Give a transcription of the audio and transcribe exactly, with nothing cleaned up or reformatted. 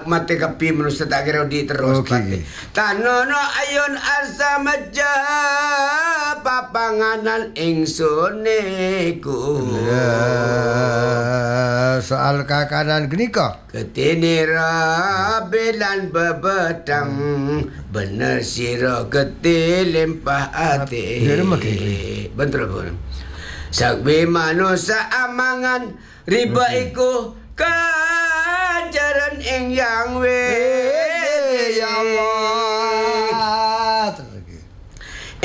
mati kapi manusia tak kira di terus okay. Tanono ayon asa meja papanganan ingsun niku soal kakanan genika ketini rabelan bebetang bener sira geti lempah ati bentar pun sakbe manusia amangan riba iku kajaran ing yang we ya Allah